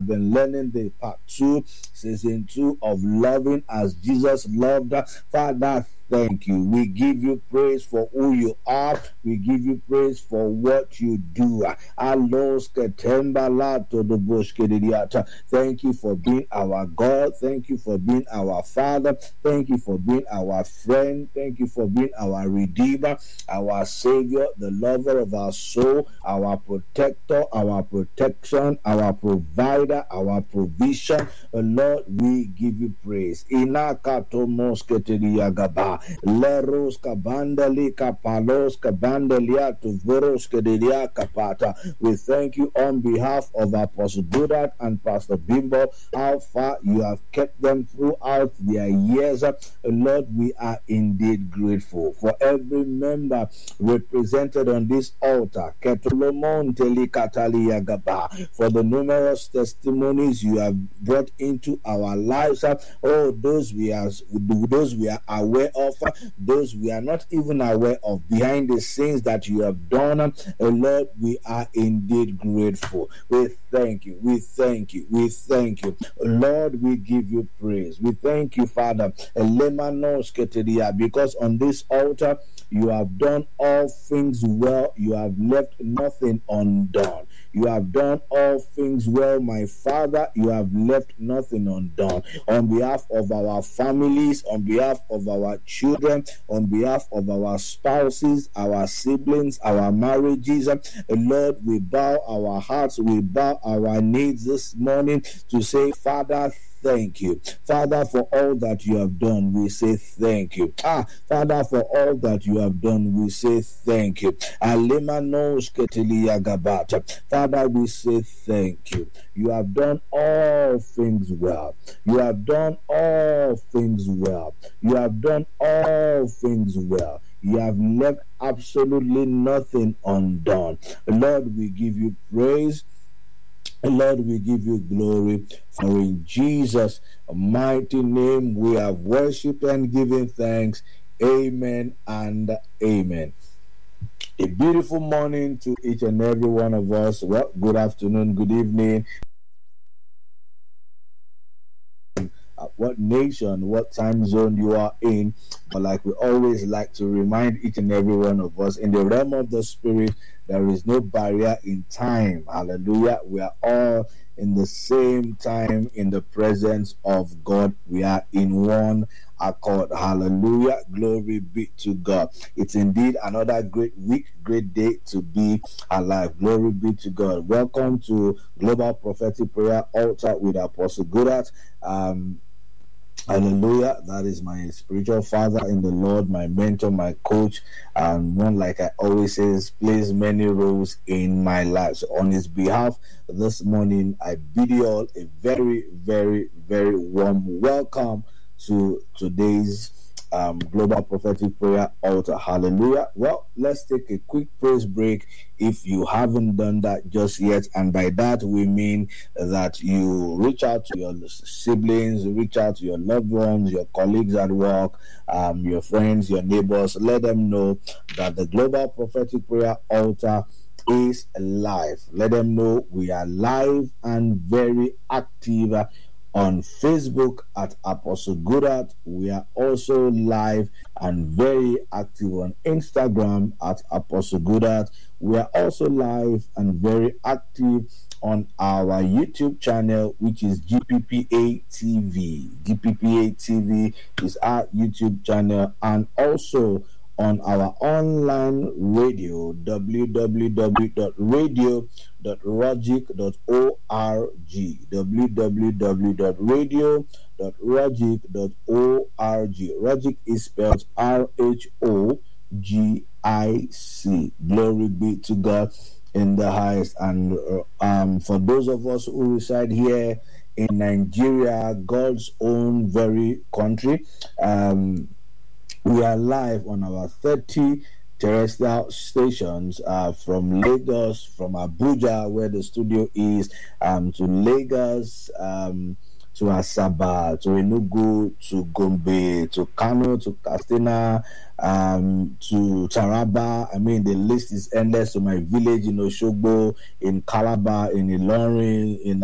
been learning the part 2, season 2 of loving as Jesus loved. Father, thank you. We give you praise for who you are. We give you praise for what you do. Thank you for being our God. Thank you for being our Father. Thank you for being our friend. Thank you for being our Redeemer, our Savior, the lover of our soul, our protector, our protection, our provider, our provision. Lord, we give you praise. Leros kabandali kapalos kabandelia to voros kedelia kapata. We thank you on behalf of Apostle Budat and Pastor Bimbo, how far you have kept them throughout their years. Lord, we are indeed grateful for every member represented on this altar. Ketolomon telikatali yagaba, for the numerous testimonies you have brought into our lives. Oh, those we are aware of, those we are not even aware of, behind the scenes that you have done. Lord, we are indeed grateful. We thank you. We thank you. We thank you. Lord, we give you praise. We thank you, Father, because on this altar you have done all things well. You have left nothing undone. You have done all things well, my Father. You have left nothing undone. On behalf of our families, on behalf of our children, on behalf of our spouses, our siblings, our marriages, Lord, we bow our hearts, we bow our needs this morning to say, Father, thank you. Father, for all that you have done, we say thank you. Father, for all that you have done, we say thank you. Father, we say thank you. You have done all things well. You have done all things well. You have done all things well. You have left absolutely nothing undone. Lord, we give you praise. Lord, we give you glory, for in Jesus' mighty name we have worshipped and given thanks. Amen and amen. A beautiful morning to each and every one of us. Well, good afternoon, good evening. What nation, what time zone you are in. But like we always like to remind each and every one of us, in the realm of the Spirit, there is no barrier in time. Hallelujah. We are all in the same time in the presence of God. We are in one accord. Hallelujah. Glory be to God. It's indeed another great week, great day to be alive. Glory be to God. Welcome to Global Prophetic Prayer Altar with Apostle Budat. Hallelujah. That is my spiritual father in the Lord, my mentor, my coach, and one, like I always say, plays many roles in my life. So on his behalf, this morning, I bid you all a very, very, very warm welcome to today's Global Prophetic Prayer Altar. Hallelujah. Well, let's take a quick praise break if you haven't done that just yet. And by that, we mean that you reach out to your siblings, reach out to your loved ones, your colleagues at work, your friends, your neighbors. Let them know that the Global Prophetic Prayer Altar is live. Let them know we are live and very active on Facebook at Apostle Budat. We are also live and very active on Instagram at Apostle Budat. We are also live and very active on our YouTube channel, which is GPPA TV. GPPA TV is our YouTube channel, and also on our online radio, www.radio.rogic.org, www.radio.rogic.org. Rogic is spelled RHOGIC. Glory be to God in the highest. And for those of us who reside here in Nigeria, God's own very country, we are live on our 30 terrestrial stations from Lagos, from Abuja, where the studio is, to Lagos, to Asaba, to Enugu, to Gombe, to Kano, to Katsina, to Taraba. I mean, the list is endless. To my village in Oshogbo, in Calabar, in Ilorin, in